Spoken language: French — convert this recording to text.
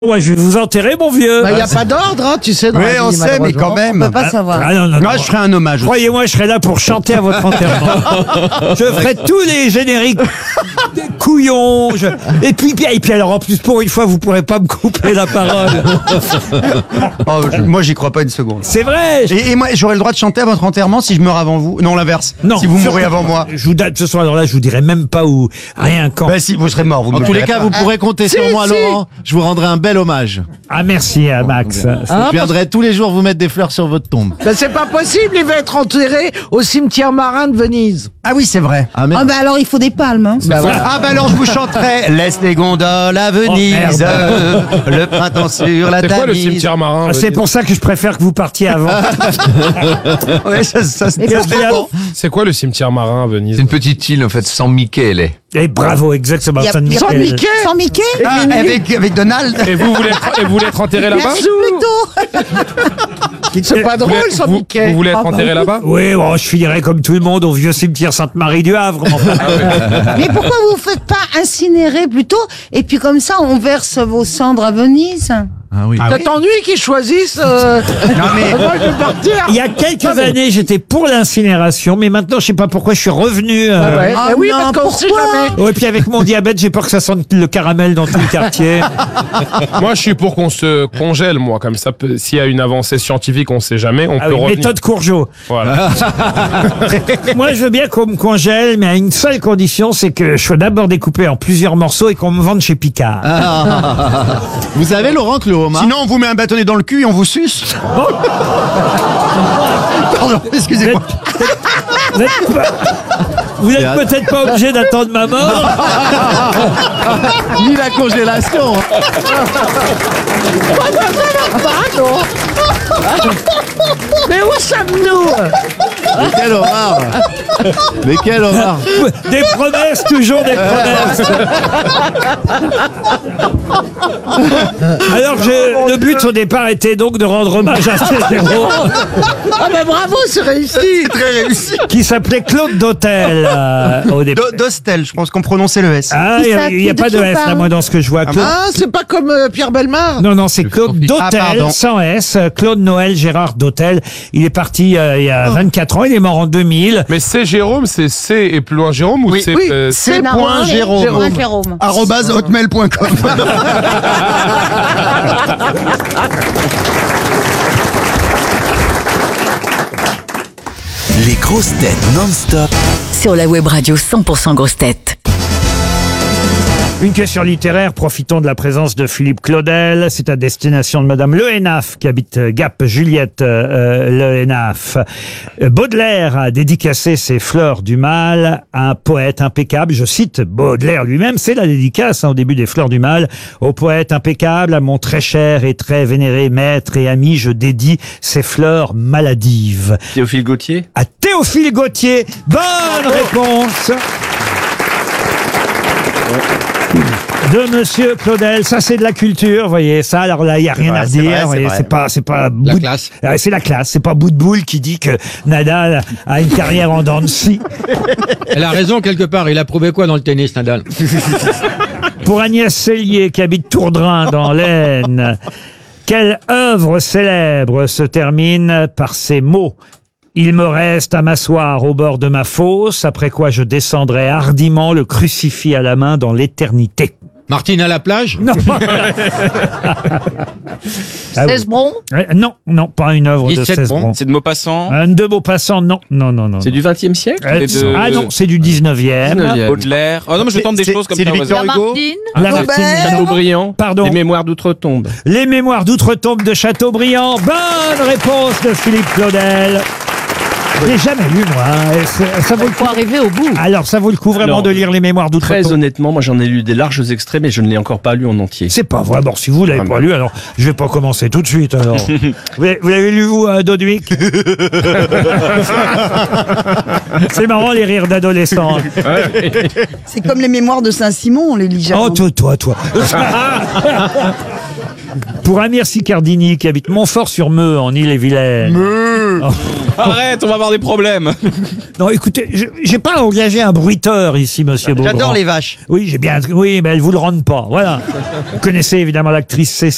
Moi, je vais vous enterrer, mon vieux. Il n'y a pas d'ordre, hein, tu sais. Dans Oui, la on vie, sait, mais quand même. On peut pas savoir. Ah, non. Moi, je ferai un hommage. Croyez-moi, je serai là pour chanter à votre enterrement. Je ferai tous les génériques des couillons. Et puis alors, en plus, pour une fois, vous pourrez pas me couper la parole. Oh, moi, j'y crois pas une seconde. C'est vrai. Et moi, j'aurai le droit de chanter à votre enterrement si je meurs avant vous. Non, l'inverse. Non. Si vous mourrez avant moi. Je vous date ce soir, alors là, je vous dirai même pas où, rien quand. Ben, si vous serez mort, vous En me tous le les direz cas, pas. vous pourrez compter sur moi, Laurent. Je vous rendrai un bel hommage. Ah, merci, Max. Je viendrai tous les jours vous mettre des fleurs sur votre tombe. Ben, c'est pas possible, il va être enterré au cimetière marin de Venise. Ah oui, c'est vrai. Ah, Ah merde. bah alors il faut des palmes. Hein. Ah bah alors je vous chanterai Laisse les gondoles à Venise, le printemps sur la C'est quoi le Tamise. cimetière marin Ah, c'est pour ça que je préfère que vous partiez avant. Ouais, ça se Et tient pourquoi bien. C'est quoi le cimetière marin à Venise? C'est une petite île en fait, sans Mickey elle est. Et bravo, exactement. Y a- San y a Sans Michel. Mickey. Sans Mickey Ah, avec Donald. Et vous voulez être enterré là-bas? Plutôt. C'est pas drôle, sans vous, Mickey. vous voulez être enterré là-bas? Oui, bon, je finirai comme tout le monde au vieux cimetière Sainte-Marie du Havre. Enfin, Mais pourquoi vous ne faites pas incinérer plutôt et puis comme ça on verse vos cendres à Venise? Ah oui. Ça t'ennuie qu'ils choisissent Non mais moi, je vais partir. il y a quelques années, j'étais pour l'incinération, mais maintenant, je sais pas pourquoi, je suis revenu. Ah ouais. Ah Mais oui, non, parce qu'on sait pourquoi jamais. Ouais, puis avec mon diabète, j'ai peur que ça sente le caramel dans tout le quartier. Moi, je suis pour qu'on se congèle, moi, comme ça. S'il y a une avancée scientifique, on sait jamais, on Ah peut oui, revenir. méthode Courgeot. Voilà. Moi, je veux bien qu'on me congèle, mais à une seule condition, c'est que je sois d'abord découpé en plusieurs morceaux et qu'on me vende chez Picard. Vous savez, Laurent, que le homard... sinon on vous met un bâtonnet dans le cul et on vous suce. Pardon, excusez-moi. Vous êtes peut-être pas obligé d'attendre ma mort. Ni la congélation. Mais où sommes-nous? Mais quel horreur. Mais quel horreur. Des promesses, toujours des promesses. Alors, le but au départ était donc de rendre hommage à ces héros Ah ben bravo, c'est réussi. Très réussi. qui s'appelait Claude Dautel au départ. Dostel, je pense qu'on prononçait le S. Ah, il n'y a pas de S là, moi, dans ce que je vois. Claude- Ah, c'est pas comme Pierre Bellemare. Non, c'est Claude Ah, Dautel, pardon. sans S. Claude Noël Gérard Dautel. Il est parti il y a 24 ans, il est mort en 2000. Mais c'est Jérôme, c'est C et plus loin Jérôme ou Oui, c'est oui, c'est Non, point Jérôme. Jérôme. @hotmail.com. Les grosses têtes non-stop. Sur la web radio 100% grosses têtes. Une question littéraire, profitons de la présence de Philippe Claudel. C'est à destination de Madame Lehenaf, qui habite Gap, Juliette Lehenaf. Baudelaire a dédicacé ses Fleurs du Mal à un poète impeccable. Je cite Baudelaire lui-même, c'est la dédicace au début des Fleurs du Mal. Au poète impeccable, à mon très cher et très vénéré maître et ami, je dédie ces fleurs maladives. Théophile Gautier? À Théophile Gautier, bonne réponse de Monsieur Claudel. Ça, c'est de la culture, vous voyez. Ça, alors là, il n'y a rien vrai, à c'est redire. vrai, Vous voyez, c'est c'est pas La bout de- classe. C'est la classe. C'est pas bout de boule qui dit que Nadal a une carrière en dents de scie. Elle a raison quelque part. Il a prouvé quoi dans le tennis, Nadal? Pour Agnès Sellier, qui habite Tourdrin, dans l'Aisne, quelle œuvre célèbre se termine par ces mots? Il me reste à m'asseoir au bord de ma fosse, après quoi je descendrai hardiment le crucifix à la main dans l'éternité. Martine à la plage? Non. Ah oui. Cesbron. Non, pas une œuvre de 17 Cesbron. C'est de Maupassant? De Maupassant, non. C'est du 20e siècle? Ah non, c'est du 19e. Baudelaire. Oh non, mais je tente des choses comme c'est ça. du vas-y. Victor Hugo. Martine. Lamartine. Chateaubriand. Pardon. Les mémoires d'outre-tombe. Les mémoires d'outre-tombe de Chateaubriand. Bonne réponse de Philippe Claudel. Je l'ai jamais lu, moi. Et ça vaut le coup. Faut arriver au bout. Alors, ça vaut le coup vraiment Alors, de lire les mémoires Très d'outre-tombe. honnêtement, moi j'en ai lu des larges extraits, mais je ne l'ai encore pas lu en entier. C'est pas vrai. Bon, si vous l'avez pas lu, alors je vais pas commencer tout de suite. Alors, vous l'avez lu vous, Dodwick? C'est marrant les rires d'adolescents. C'est comme les mémoires de Saint-Simon, on les lit jamais. Oh, toi. Pour Amir Sicardini, qui habite Montfort-sur-Meux, en Ille-et-Vilaine. Arrête, on va avoir des problèmes. Non, écoutez, j'ai pas engagé un bruiteur ici, monsieur Beaugrand. J'adore les vaches. Oui, mais elles vous le rendent pas. Voilà. Vous connaissez évidemment l'actrice Cécile